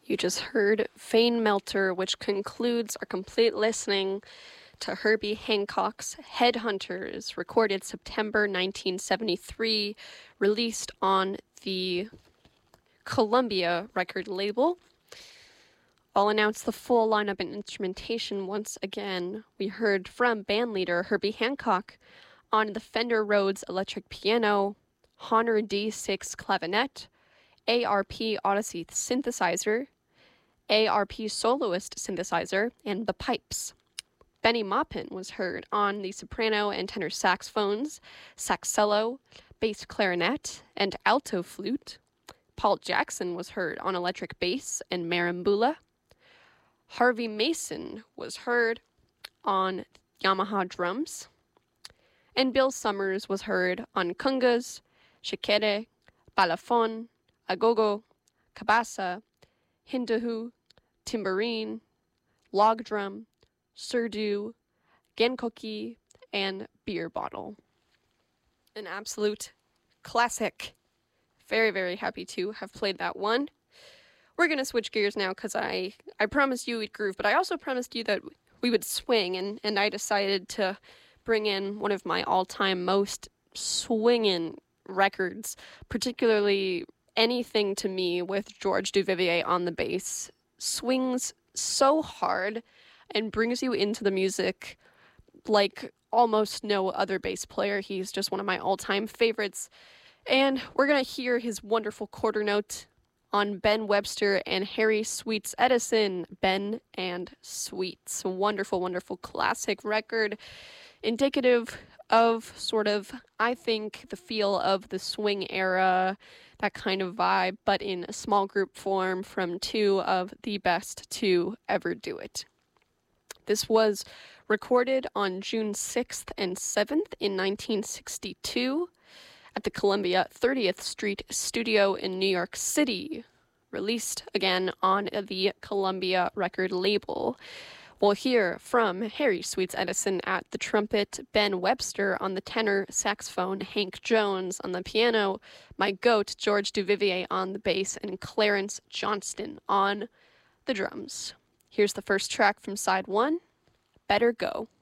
You just heard Fane Melter, which concludes our complete listening to Herbie Hancock's Headhunters, recorded September 1973, released on the Columbia record label. I'll announce the full lineup and instrumentation once again. We heard from bandleader Herbie Hancock on the Fender Rhodes electric piano, Honor D6 clavinet, ARP Odyssey synthesizer, ARP soloist synthesizer, and the pipes. Benny Maupin was heard on the soprano and tenor saxophones, saxello, bass clarinet, and alto flute. Paul Jackson was heard on electric bass and marimbula. Harvey Mason was heard on Yamaha drums. And Bill Summers was heard on congas, shekere, balafon, agogo, kabasa, hindahu, timburine, log drum, surdu, genkoki, and beer bottle. An absolute classic. Very, very happy to have played that one. We're going to switch gears now because I promised you we'd groove, but I also promised you that we would swing, and I decided to bring in one of my all-time most swinging records, particularly Anything to Me with George Duvivier on the bass. Swings so hard and brings you into the music like almost no other bass player. He's just one of my all-time favorites. And we're going to hear his wonderful quarter note on Ben Webster and Harry Sweets Edison. Ben and Sweets. Wonderful, wonderful classic record. Indicative of sort of, I think, the feel of the swing era, that kind of vibe, but in a small group form from two of the best to ever do it. This was recorded on June 6th and 7th in 1962 at the Columbia 30th Street Studio in New York City, released again on the Columbia record label. We'll hear from Harry Sweets Edison at the trumpet, Ben Webster on the tenor saxophone, Hank Jones on the piano, my goat George Duvivier on the bass, and Clarence Johnston on the drums. Here's the first track from side one, Better Go.